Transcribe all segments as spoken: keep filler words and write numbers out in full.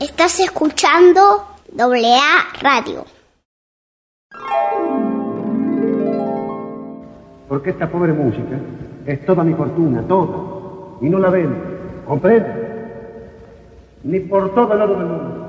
Estás escuchando doble A Radio. Porque esta pobre música es toda mi fortuna, toda, y no la vendo, ¿comprende? Ni por todo el oro del mundo.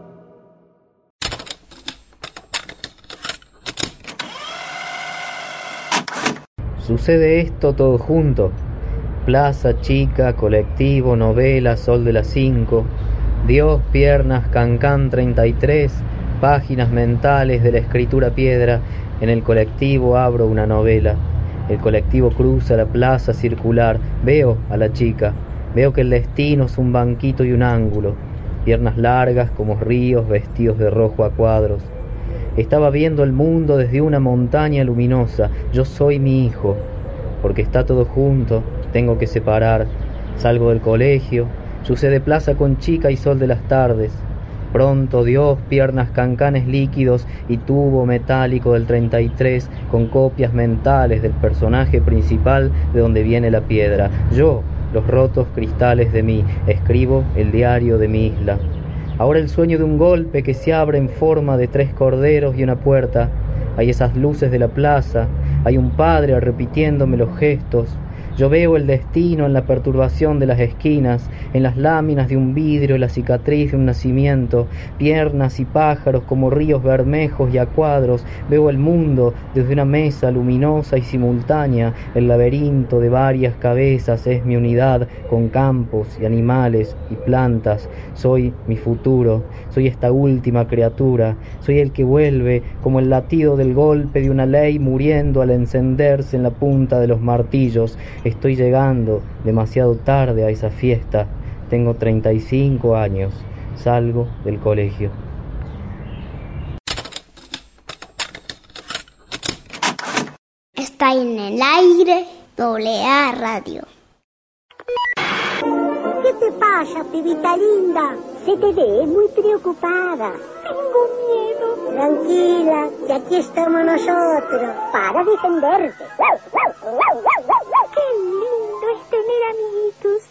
Sucede esto todo junto: plaza, chica, colectivo, novela, sol de las cinco, Dios, piernas, cancán treinta y tres, páginas mentales de la escritura piedra. En el colectivo abro una novela. El colectivo cruza la plaza circular. Veo a la chica. Veo que el destino es un banquito y un ángulo. Piernas largas como ríos vestidos de rojo a cuadros. Estaba viendo el mundo desde una montaña luminosa. Yo soy mi hijo. Porque está todo junto, tengo que separar. Salgo del colegio. Sucede plaza con chica y sol de las tardes. Pronto Dios, piernas, cancanes líquidos y tubo metálico del treinta y tres con copias mentales del personaje principal de donde viene la piedra. Yo, los rotos cristales de mí, escribo el diario de mi isla. Ahora el sueño de un golpe que se abre en forma de tres corderos y una puerta. Hay esas luces de la plaza, hay un padre repitiéndome los gestos. Yo veo el destino en la perturbación de las esquinas, en las láminas de un vidrio, la cicatriz de un nacimiento, piernas y pájaros como ríos bermejos y a cuadros. Veo el mundo desde una mesa luminosa y simultánea. El laberinto de varias cabezas es mi unidad, con campos y animales y plantas. Soy mi futuro, soy esta última criatura, soy el que vuelve como el latido del golpe de una ley muriendo al encenderse en la punta de los martillos. Estoy llegando demasiado tarde a esa fiesta. Tengo treinta y cinco años. Salgo del colegio. Está en el aire doble A Radio. ¿Qué te pasa, pibita linda? Se te ve muy preocupada. Tengo miedo. Tranquila, que aquí estamos nosotros para defenderte. Qué lindo es tener amiguitos.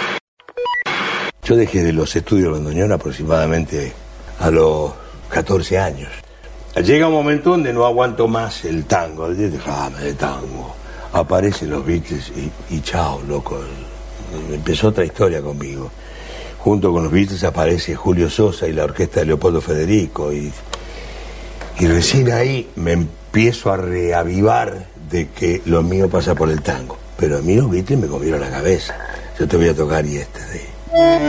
Yo dejé de los estudios Londoñón aproximadamente a los catorce años. Llega un momento donde no aguanto más el tango. Déjame de tango. Aparecen los Beatles y, y chao, loco. Empezó otra historia conmigo. Junto con los Beatles aparece Julio Sosa y la orquesta de Leopoldo Federico. Y, y recién ahí me empiezo a reavivar de que lo mío pasa por el tango. Pero a mí los Beatles me comieron la cabeza. Yo te voy a tocar y este de...